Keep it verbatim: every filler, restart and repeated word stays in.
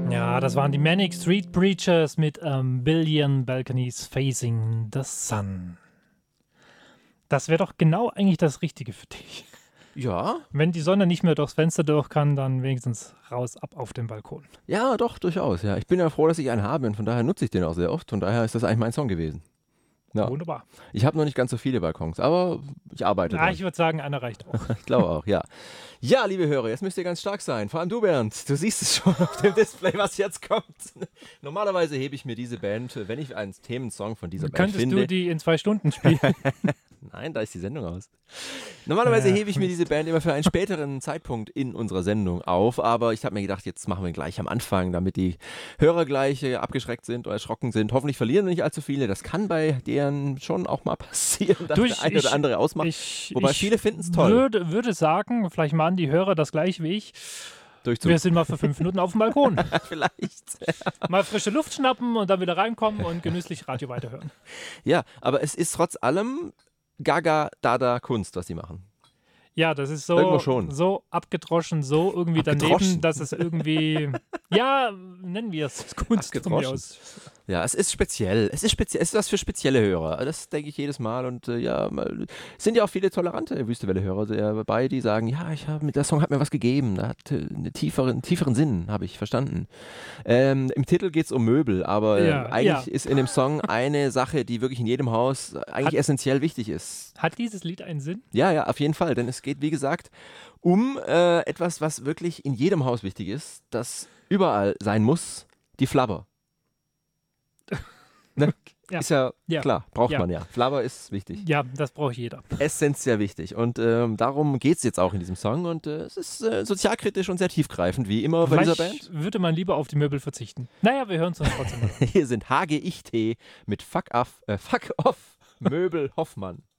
Ja, das waren die Manic Street Preachers mit ähm, Billion Balconies Facing the Sun. Das wäre doch genau eigentlich das Richtige für dich. Ja. Wenn die Sonne nicht mehr durchs Fenster durch kann, dann wenigstens raus, ab auf den Balkon. Ja, doch, durchaus. Ja. Ich bin ja froh, dass ich einen habe und von daher nutze ich den auch sehr oft. Von daher ist das eigentlich mein Song gewesen. Ja. Wunderbar. Ich habe noch nicht ganz so viele Balkons, aber ich arbeite Ja, dran. ich würde sagen, einer reicht auch. Ich glaube auch, ja. Ja, liebe Hörer, jetzt müsst ihr ganz stark sein. Vor allem du, Bernd. Du siehst es schon auf dem Display, was jetzt kommt. Normalerweise hebe ich mir diese Band, wenn ich einen Themensong von dieser Band Könntest finde. du die in zwei Stunden spielen? Nein, da ist die Sendung aus. Normalerweise Ja, hebe ich mir diese Band immer für einen späteren Zeitpunkt in unserer Sendung auf, aber ich habe mir gedacht, jetzt machen wir gleich am Anfang, damit die Hörer gleich äh, abgeschreckt sind oder erschrocken sind. Hoffentlich verlieren nicht allzu viele. Das kann bei deren schon auch mal passieren, dass Du, der ich- eine oder ich- andere ausmacht. Ich, Wobei ich viele finden es toll. Würde, würde sagen, vielleicht machen die Hörer das gleich wie ich. Durchzug. Wir sind mal für fünf Minuten auf dem Balkon. Vielleicht. Mal frische Luft schnappen und dann wieder reinkommen und genüsslich Radio weiterhören. Ja, aber es ist trotz allem Gaga, Dada Kunst, was sie machen. Ja, das ist Irgendwo so, schon. so abgedroschen, so irgendwie Abgedroschen? daneben, dass es irgendwie, ja, nennen wir es Kunst von mir Abgedroschen. aus. Ja, es ist speziell. Es ist speziell. Es ist was für spezielle Hörer. Das denke ich jedes Mal. Und äh, ja, mal, es sind ja auch viele tolerante Wüstewelle-Hörer dabei, die sagen, ja, ich hab, der Song hat mir was gegeben. Da hat äh, einen tieferen, tieferen Sinn, habe ich verstanden. Ähm, Im Titel geht es um Möbel, aber äh, Ja, eigentlich ja. ist in dem Song eine Sache, die wirklich in jedem Haus eigentlich Hat- essentiell wichtig ist. Hat dieses Lied einen Sinn? Ja, ja, auf jeden Fall. Denn es geht, wie gesagt, um äh, etwas, was wirklich in jedem Haus wichtig ist, das überall sein muss, die Flabber. Ne? Ja. Ist ja, Ja. klar, braucht Ja. man ja. Flabber ist wichtig. Ja, das braucht jeder. Essentiell wichtig. Und ähm, darum geht es jetzt auch in diesem Song. Und äh, es ist äh, sozialkritisch und sehr tiefgreifend, wie immer bei dieser Vielleicht Band. würde man lieber auf die Möbel verzichten. Naja, wir hören es uns trotzdem mal. Hier sind H G Ich T mit Fuck Off, äh, Fuck Off Möbel Hoffmann.